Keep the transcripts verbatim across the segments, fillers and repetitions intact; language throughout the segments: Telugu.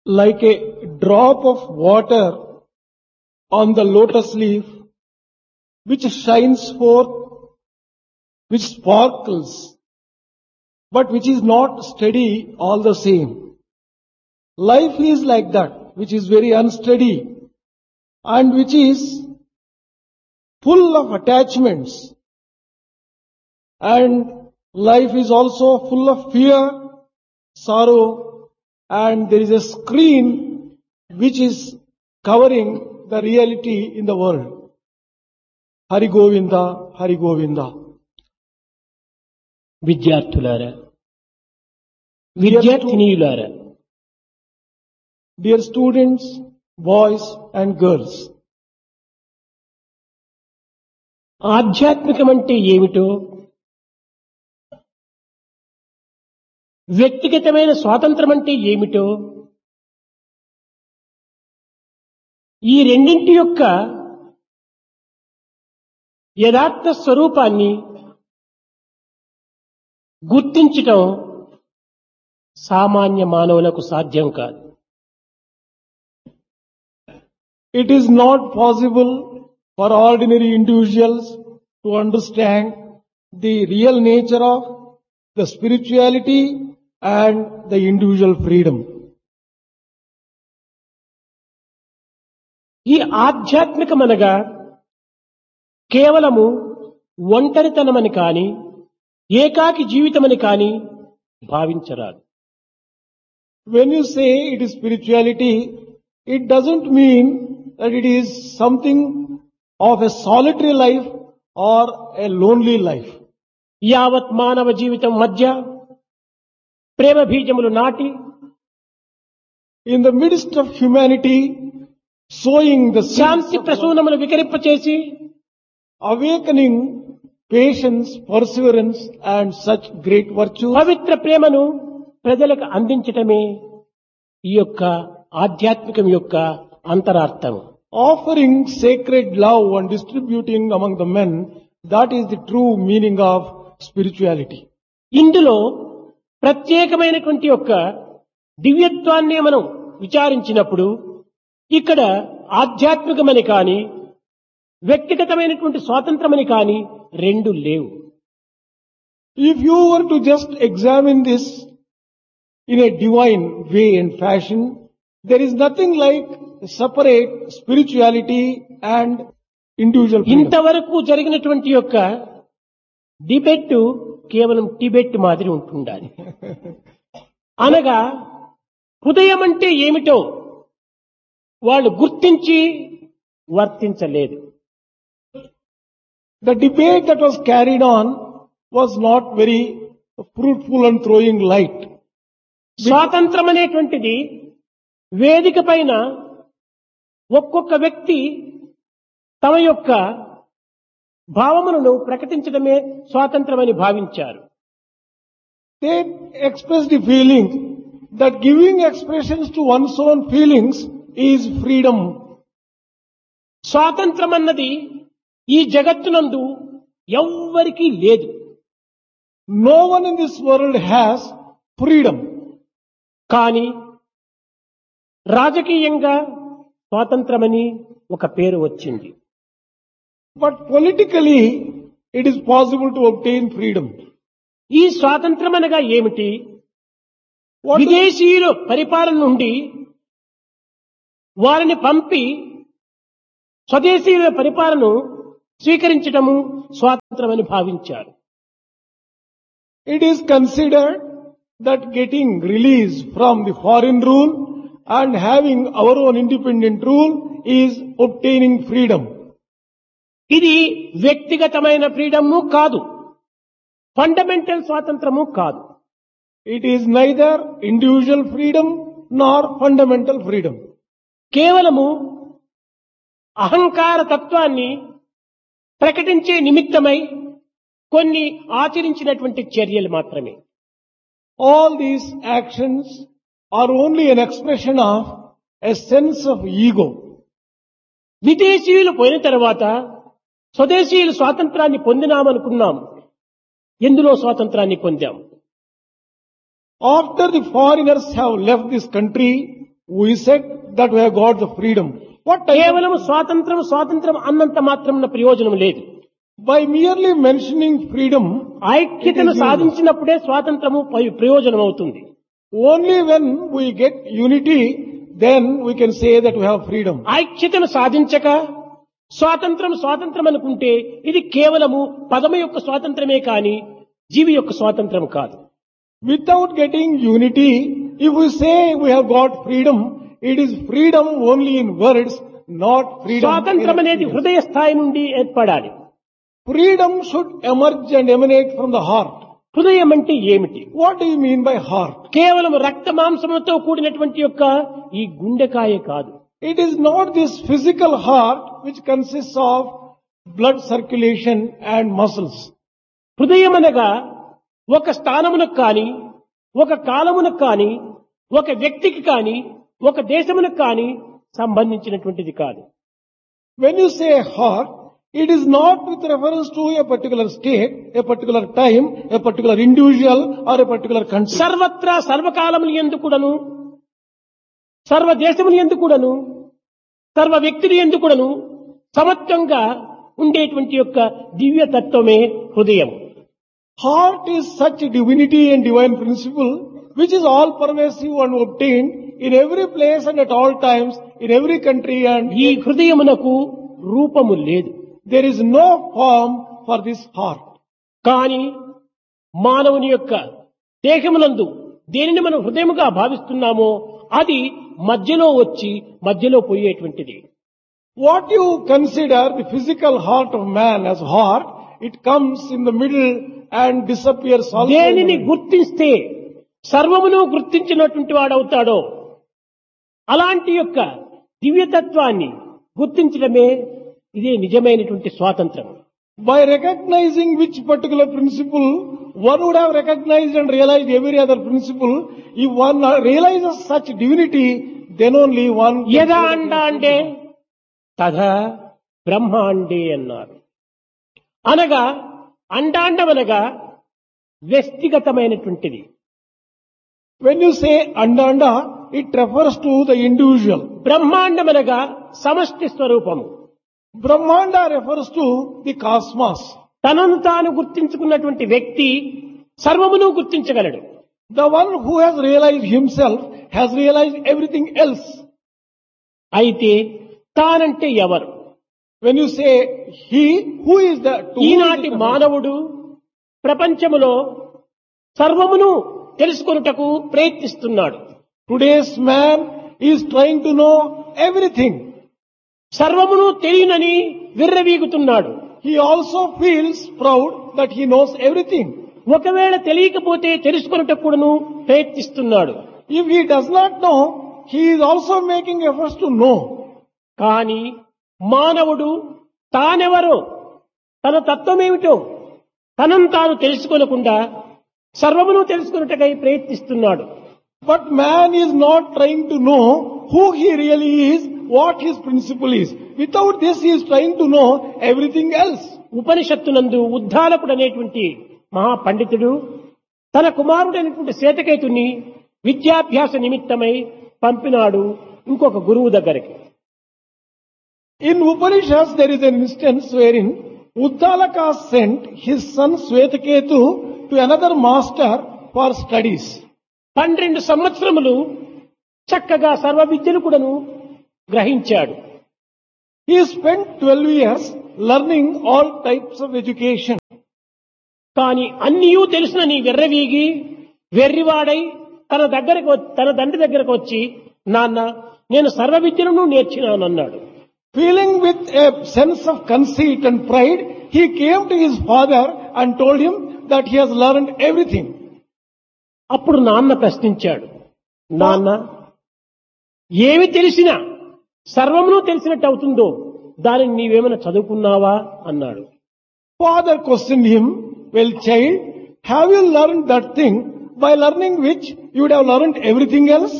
like a drop of water on the lotus leaf, which shines forth, which sparkles, but which is not steady all the same. Life is like that, which is very unsteady and which is full of attachments. And life is also full of fear, sorrow, and there is a screen which is covering the reality in the world. Hari Govinda, Hari Govinda. విద్యార్థులారా, విద్యార్థినీయులారా, Dear students, boys and girls, ఆధ్యాత్మికం అంటే ఏమిటో, వ్యక్తిగతమైన స్వాతంత్రం అంటే ఏమిటో, ఈ రెండింటి యొక్క యథార్థ స్వరూపాన్ని గుర్తించటం సామాన్య మానవులకు సాధ్యం కాదు. it is not possible for ordinary individuals to understand the real nature of the spirituality and the individual freedom. ఈ ఆధ్యాత్మికమనగా కేవలము ఒంటరితనమని కాని, ఏకాకి జీవితమని కాని భావించరాదు. When you say it is spirituality, it doesn't mean that it is something of a solitary life or a lonely life. యావత్ మానవ జీవితం మధ్య ప్రేమ బీజములు నాటి, In the midst of humanity, sowing the Shanti seeds of ప్రసూనములు వికరింపచేసి, awakening patience, perseverance and such great virtues, పవిత్ర ప్రేమను ప్రజలకు అందించటమే ఈ యొక్క ఆధ్యాత్మికం యొక్క అంతరార్థం. offering sacred love and distributing among the men, that is the true meaning of spirituality. ఇందులో ప్రత్యేకమైనటువంటి యొక్క దివ్యత్వాన్ని మనం విచారించినప్పుడు ఇక్కడ ఆధ్యాత్మికమని కాని, వ్యక్తిగతమైనటువంటి స్వాతంత్రమని కాని రెండు లేవు. If you were to just examine this in a divine way and fashion, there is nothing like separate spirituality and individual freedom. ఇంతవరకు జరిగినటువంటి యొక్క డిబేట్ కేవలం టిబెట్ మాదిరి ఉంటుండాలి. అనగా హృదయం అంటే ఏమిటో వాళ్ళు గుర్తించి వర్తించలేదు. The debate that was carried on was not very fruitful and throwing light. స్వాతంత్రం అనేటువంటిది వేదిక పైన ఒక్కొక్క వ్యక్తి తమ యొక్క భావములను ప్రకటించడమే స్వాతంత్రమని భావించారు. They expressed the feeling that giving expressions to one's own feelings is freedom. స్వాతంత్రం అన్నది ఈ జగత్తునందు ఎవ్వరికీ లేదు. No one in this world has freedom. కానీ రాజకీయంగా స్వాతంత్రమని ఒక పేరు వచ్చింది. But politically, it is possible to obtain freedom. ఈ స్వాతంత్రం అనగా ఏమిటి? What is, విదేశీయుల పరిపాలన నుండి వారిని పంపి స్వదేశీయుల పరిపాలనను స్వీకరించడము స్వాతంత్రమని భావించారు. it is considered that getting release from the foreign rule and having our own independent rule is obtaining freedom. ఇది వ్యక్తిగతమైన ఫ్రీడము కాదు, ఫండమెంటల్ స్వాతంత్రము కాదు. It is neither individual freedom nor fundamental freedom. కేవలము అహంకార తత్వాన్ని ప్రకటించే నిమిత్తమై కొన్ని ఆచరించినటువంటి చర్యలు మాత్రమే. All these actions are only an expression of a sense of ego. విదేశీయులు పోయిన తర్వాత స్వదేశీయులు స్వాతంత్రాన్ని పొందినామనుకున్నాం. ఎందులో స్వాతంత్రాన్ని పొందాం? After the foreigners have left this country, We said that we have got the freedom. What type of, కేవలం స్వాతంత్రం స్వాతంత్రం అన్నంత మాత్రం ప్రయోజనం లేదు. by merely mentioning freedom, ఐక్యతను సాధించినప్పుడే స్వాతంత్రము పై- ప్రయోజనం అవుతుంది. only when we get unity, then we can say that we have freedom. ఐక్యతను సాధించక స్వాతంత్రం స్వాతంత్రం అనుకుంటే ఇది కేవలము పదము యొక్క స్వాతంత్రమే కాని జీవి యొక్క స్వాతంత్రం కాదు. Without getting unity, if we say we have got freedom, it is freedom only in words, not freedom. స్వాతంత్రం in అనేది experience. హృదయ స్థాయి నుండి ఏర్పడాలి. Freedom should emerge and emanate from the heart. హృదయం అంటే ఏమిటి? What do you mean by heart? కేవలం రక్త మాంసములతో కూడినటువంటి యొక్క ఈ గుండెకాయ కాదు. It is not this physical heart which consists of blood circulation and muscles. హృదయం అనగా ఒక స్థానమునకు కాని ఒక కాలమునకు కాని ఒక వ్యక్తికి కాని ఒక దేశమునకు కాని సంబంధించినటువంటిది కాదు. When you say heart, it is not with reference to a particular state, a particular time, a particular individual or a particular country. సర్వత్రా సర్వకాలములు యందు కూడాను సర్వ దేశములు యందు కూడాను సర్వ వ్యక్తులు యందు కూడాను సమత్వంగా ఉండేటువంటి యొక్క దివ్య తత్వమే హృదయం. Heart is such a divinity and divine principle which is all pervasive and obtained in every place and at all times, in every country, and ఈ హృదయమునకు రూపము లేదు. there is no form for this heart. కానీ మానవుని యొక్క దేహమునందు దేనిని మనం హృదయముగా భావిస్తున్నామో అది మధ్యలో వచ్చి మధ్యలో పోయేటువంటిది. What you consider the physical heart of man as heart, it comes in the middle and disappears also. in the దేనిని middle. గుర్తిస్తే సర్వమును గుర్తించినటువంటి వాడవుతాడో అలాంటి యొక్క దివ్యతత్వాన్ని గుర్తించడమే ఇదే నిజమైనటువంటి స్వాతంత్రం. By recognizing which particular principle, one would have recognized and realized every other principle. If one realizes such divinity, then only one can యదా say that అండ he is అంటే freedom. తథా బ్రహ్మాండే అన్నారు. అనగా అండాండమనగా వ్యక్తిగతమైనటువంటిది. When you say anda anda, it refers to the individual. బ్రహ్మాండమనగా సమష్టి స్వరూపము. Brahmanda refers to the cosmos. తనను తాను గుర్తించుకున్నటువంటి వ్యక్తి సర్వమును గుర్తించగలడు. The one who has realized himself has realized everything else. అయితే తానంటే ఎవరు? When you say he, who is the to whom is ఈనాటి it referred? మానవుడు ప్రపంచములో సర్వమును తెలుసుకొనుటకు ప్రయత్నిస్తున్నాడు. Today's man is trying to know everything. సర్వమును తెలియనని విర్రవీగుతున్నాడు. He also feels proud that he knows everything. ఒకవేళ తెలియకపోతే తెలుసుకొనుటకు కూడాను ప్రయత్నిస్తున్నాడు. If he does not know, he is also making efforts to know. కానీ మానవుడు తానెవరో తన తత్వమేమిటో తనను తాను తెలుసుకొనకుండా సర్వమును తెలుసుకొనుటకై ప్రయత్నిస్తున్నాడు. But man is not trying to know who he really is, what his principle is. Without this, he is trying to know everything else. ఉపనిషత్తునందు ఉద్దాలకుడు అనేటువంటి మహా పండితుడు తన కుమారుడైనటువంటి శ్వేతకేతుని విద్యాభ్యాస నిమిత్తమై పంపినాడు ఇంకొక గురువు దగ్గరికి. In Upanishads, there is an instance wherein Uddalaka sent his son Swetaketu to another master for studies. పన్నెండు సంవత్సరములు చక్కగా సర్వ విద్యను కూడాను గ్రహించాడు. He spent twelve years learning all types of education. కానీ అన్నియూ తెలుసునని వెర్రవీగి వెర్రివాడై తన దగ్గరకు వ- తన తండ్రి దగ్గరకు వచ్చి నాన్న నేను సర్వ విద్యలను నేర్చినానన్నాడు. Feeling with a sense of conceit and pride, he came to his father and told him that he has learned everything. అప్పుడు నాన్న ప్రశ్నించాడు, నాన్న ఏమి తెలిసినా సర్వమును తెలిసినట్టు అవుతుందో దానిని నీవేమైనా చదువుకున్నావా అన్నాడు. Father questioned him, well child, have you learned that thing by learning which you would have learned everything else?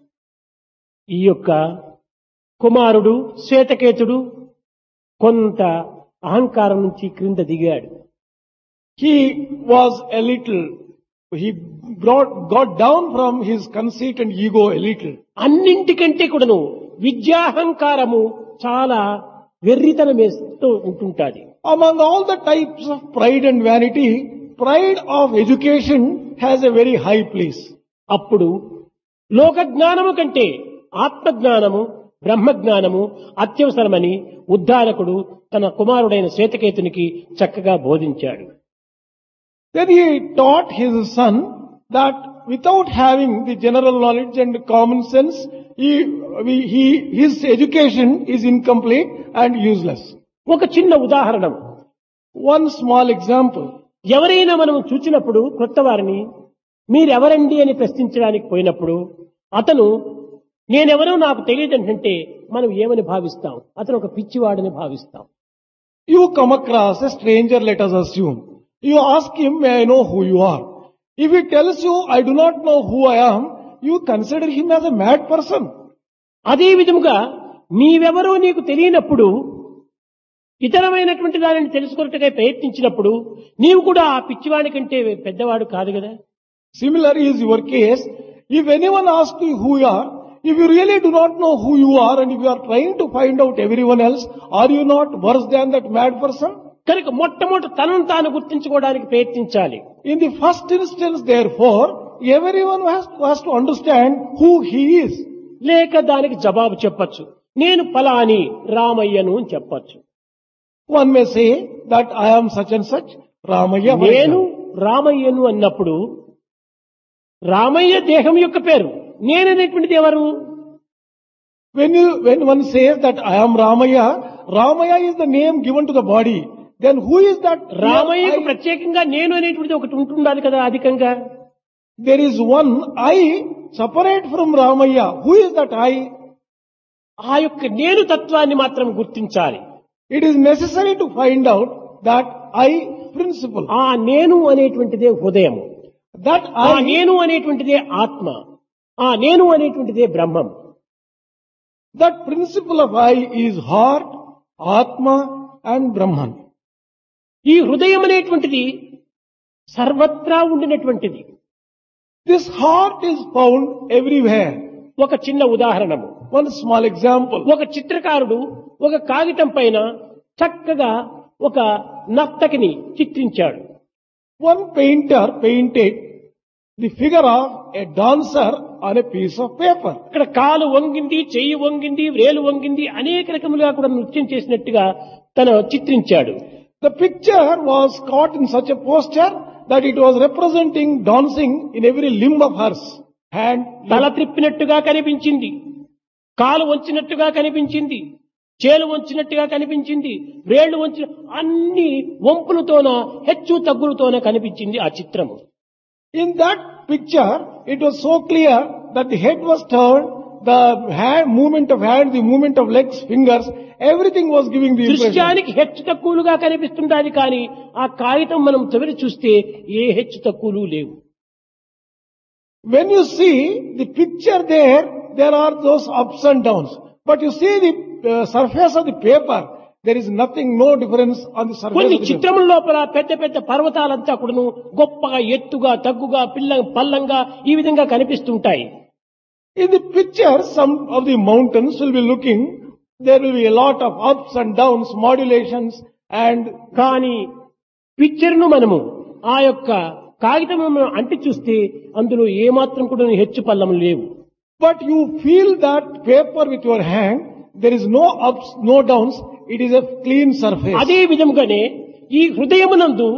ఈ యొక్క కుమారుడు శ్వేతకేతుడు కొంత అహంకారం నుంచి క్రింద దిగాడు. He was a little he brought, got down from his conceit and ego a little. అన్నింటికంటే కూడాను విద్యాహంకారము చాలా వెర్రితనం వేస్తూ ఉంటుంటాది. Among all the types of pride and vanity, pride of education has a very high place. అప్పుడు లోక జ్ఞానము కంటే ఆత్మజ్ఞానము బ్రహ్మజ్ఞానము అత్యవసరమని ఉద్ధారకుడు తన కుమారుడైన శ్వేతకేతునికి చక్కగా బోధించాడు. Then he taught his son that without having the general knowledge and common sense, he, he, his education is incomplete and useless. ఒక చిన్న ఉదాహరణ, One small example. ఎవరైనా మనం చూచినప్పుడు కొత్త వారిని మీరెవరండి అని ప్రశ్నించడానికి పోయినప్పుడు అతను నేనెవరో నాకు తెలియదంటే మనం ఏమని భావిస్తాం? అతను ఒక పిచ్చివాడని భావిస్తాం. You come across a stranger, let us assume. You ask him, may I know who you are? If he tells you, I do not know who I am, you consider him as a mad person. అదే విధముగా నీవెవరో నీకు తెలియనప్పుడు ఇతరమైనటువంటి దానిని తెలుసుకున్నట్టుగా ప్రయత్నించినప్పుడు నీవు కూడా ఆ పిచ్చివాడి కంటే పెద్దవాడు కాదు కదా. Similar is your case. If anyone asks you who you are, if you really do not know who you are and if you are trying to find out everyone else, are you not worse than that mad person? కనుక మొట్టమొదటి తనను తాను గుర్తించుకోవడానికి ప్రయత్నించాలి. In the first instance, therefore, everyone has, has to understand who he is. లేక దానికి జవాబు చెప్పచ్చు, నేను ఫలాని రామయ్యను అని చెప్పచ్చు. One may say that I am such and such, Ramaya. నేను రామయ్యను అన్నప్పుడు రామయ్య దేహం యొక్క పేరు, నేననేటువంటిది ఎవరు? When you, when one says that I am Ramaya, Ramaya is the name given to the body. Then who is that? రామయ్యకు ప్రత్యేకంగా నేను అనేటువంటిది ఒకటి ఉంటుండాలి కదా అధికంగా. There is one I separate from Ramaya. Who is that I? ఆ యొక్క నేను తత్వాన్ని మాత్రం గుర్తించాలి. It is necessary to find out that I principle. ఆ నేను అనేటువంటిదే హృదయము, That ఆ I, నేను అనేటువంటిదే ఆత్మ, ఆ నేను అనేటువంటిదే బ్రహ్మం. that principle of I is heart, Atma and Brahman. ఈ హృదయం అనేటువంటిది సర్వత్రా ఉండినటువంటిది. This heart is found everywhere. ఒక చిన్న ఉదాహరణము, One small example. ఒక చిత్రకారుడు ఒక కాగితం పైన చక్కగా ఒక నర్తకిని చిత్రించాడు. One painter painted the figure of a dancer on a piece of paper. ఇక్కడ కాలు వంగింది, చెయ్యి వంగింది, వ్రేలు వంగింది, అనేక రకములుగా కూడా నృత్యం చేసినట్టుగా తను చిత్రించాడు. The picture was caught in such a posture that it was representing dancing in every limb of hers. Hand, తల త్రిప్పినట్టుగా కనిపించింది, కాలు వంచినట్టుగా కనిపించింది, చేలు వంచినట్టుగా కనిపించింది, వ్రేళ్లు వంచిన అన్ని వంపులతోన హెచ్చు తగ్గులతోన కనిపించింది ఆ చిత్రము. in that picture, it was so clear that the head was turned, the hand, movement of hand, the movement of legs, fingers, everything was giving the impression. దృశ్యానికి హెచ్చు తక్కువలుగా కనిపిస్తుండాలి కానీ ఆ కాగితం మనం చివరి చూస్తే ఏ హెచ్చు తక్కువలు లేవు. When you see the picture there, there are those ups and downs. But you see the uh, surface of the paper, there is nothing, no difference on the surface కొన్ని of the paper. చిత్రముల లోపల పెద్ద పెద్ద పర్వతాలంతా కూడాను గొప్పగా ఎత్తుగా తగ్గుగా పిల్ల పల్లంగా ఈ విధంగా కనిపిస్తుంటాయి. In the picture, some of the mountains will be looking, there will be a lot of ups and downs, modulations, and కానీ పిక్చర్ను మనము ఆ యొక్క కాగితం అంటి చూస్తే అందులో ఏమాత్రం కూడా హెచ్చు పల్లం లేవు. but you feel that paper with your hand, there is no ups, no downs, it is a clean surface. అదే విధముగానే ఈ హృదయమునందు